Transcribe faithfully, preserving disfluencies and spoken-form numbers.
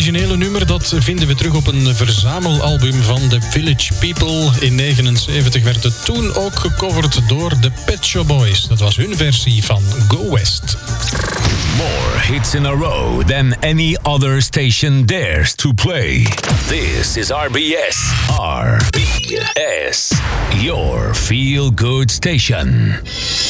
originele nummer dat vinden we terug op een verzamelalbum van The Village People. In negenenzeventig werd het toen ook gecoverd door de Pet Shop Boys. Dat was hun versie van Go West. More hits in a row than any other station dares to play. This is R B S. R B S, your feel-good station.